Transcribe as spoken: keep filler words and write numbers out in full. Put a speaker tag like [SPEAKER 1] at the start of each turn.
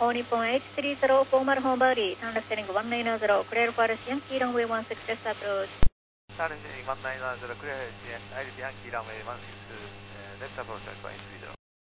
[SPEAKER 1] All Nippon eight three zero formal home body, turn left heading one nine zero, clear for Yankee runway one six just approach.
[SPEAKER 2] Turn left heading one nine zero, clear Yankee runway one six, left approach one three zero.